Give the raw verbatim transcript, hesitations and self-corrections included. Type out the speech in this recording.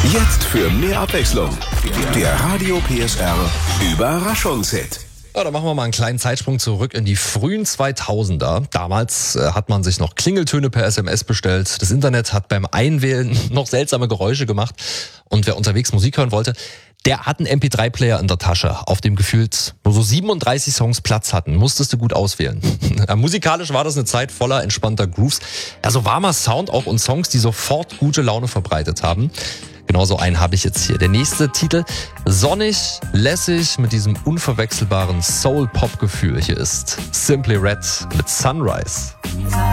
Jetzt für mehr Abwechslung. Der Radio P S R Überraschungshit. Ja, da machen wir mal einen kleinen Zeitsprung zurück in die frühen zweitausender. Damals äh, hat man sich noch Klingeltöne per S M S bestellt. Das Internet hat beim Einwählen noch seltsame Geräusche gemacht. Und wer unterwegs Musik hören wollte, der hat einen M P drei Player in der Tasche, auf dem gefühlt nur so siebenunddreißig Songs Platz hatten. Musstest du gut auswählen. Ja, musikalisch war das eine Zeit voller entspannter Grooves. Ja, so warmer Sound auch und Songs, die sofort gute Laune verbreitet haben. Genauso einen habe ich jetzt hier. Der nächste Titel, sonnig, lässig, mit diesem unverwechselbaren Soul-Pop-Gefühl. Hier ist Simply Red mit Sunrise.